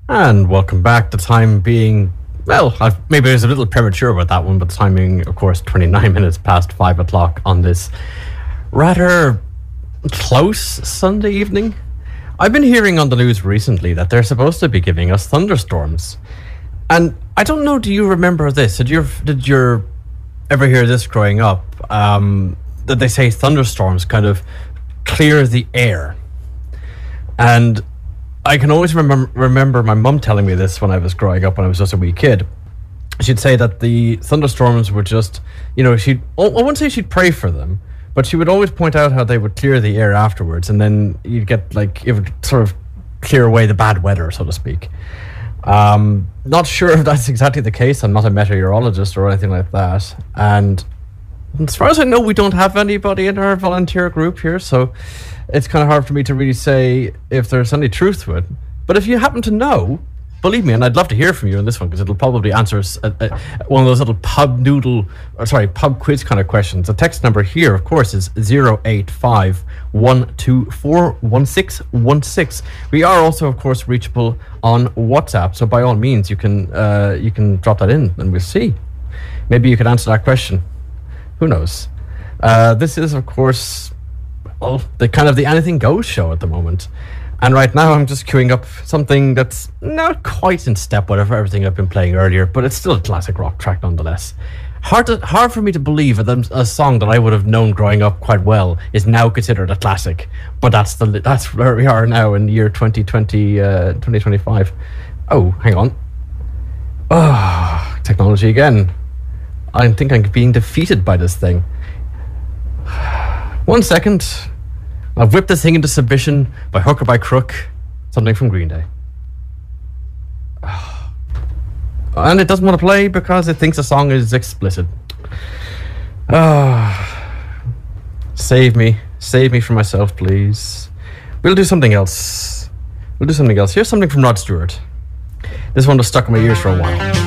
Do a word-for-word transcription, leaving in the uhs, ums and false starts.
And welcome back. The time being, well, I've, maybe it was a little premature about that one, but the time being, of course, twenty-nine minutes past five o'clock on this rather close Sunday evening. I've been hearing on the news recently that they're supposed to be giving us thunderstorms. And I don't know, do you remember this? Did you, did you ever hear this growing up? Um, that they say thunderstorms kind of clear the air. And I can always remember remember my mum telling me this when I was growing up, when I was just a wee kid. She'd say that the thunderstorms were just, you know, she'd, I wouldn't say she'd pray for them, but she would always point out how they would clear the air afterwards, and then you'd get, like, it would sort of clear away the bad weather, so to speak. Um, not sure if that's exactly the case. I'm not a meteorologist or anything like that. And as far as I know, we don't have anybody in our volunteer group here, so it's kind of hard for me to really say if there's any truth to it. But if you happen to know, believe me, and I'd love to hear from you on this one, because it'll probably answer a, a, one of those little pub noodle, or sorry, pub quiz kind of questions. The text number here, of course, is zero eight five, one two four, one six one six. We are also, of course, reachable on WhatsApp, so by all means, you can uh, you can drop that in, and we'll see. Maybe you could answer that question. Who knows? Uh, this is, of course, well, the kind of the Anything Goes show at the moment. And right now I'm just queuing up something that's not quite in step with everything I've been playing earlier, but it's still a classic rock track nonetheless. Hard to, hard for me to believe that a song that I would have known growing up quite well is now considered a classic. But that's the that's where we are now in the year twenty twenty, uh, twenty twenty-five. Oh, hang on. Oh, technology again. I think I'm being defeated by this thing. One second. I've whipped this thing into submission by hook or by crook. Something from Green Day. And it doesn't want to play because it thinks the song is explicit. Oh, save me. Save me from myself, please. We'll do something else. We'll do something else. Here's something from Rod Stewart. This one was stuck in my ears for a while.